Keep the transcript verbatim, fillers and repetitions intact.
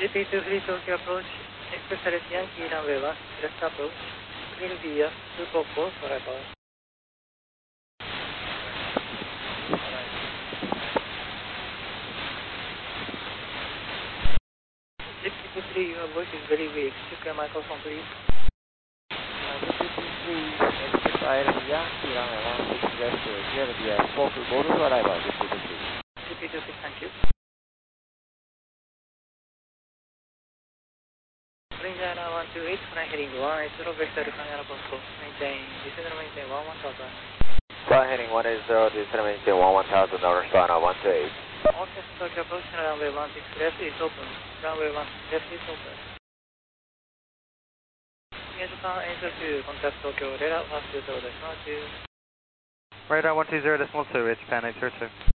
G P two three Tokyo approach, Express Yankee runway one, left approach, will be a two four four for about. G P two three, your voice is very weak. Check your microphone, please. G P two three, Express Yankee runway one six left, clear to be a four two four to arrival, G P two three. G P two three, thank you. Indiana one two eight, flying heading one eight zero, vector Canada Bosco, maintain, descend maintain one one thousand. Flying heading one eight zero, descend maintain one one thousand, North Star one two eight. Okay, Tokyo approach, runway one six left is open, runway one six left is open. Near Japan, enter to contact Tokyo, radar one two zero decimal two. Radar one two zero decimal two, it's Japan eight zero two.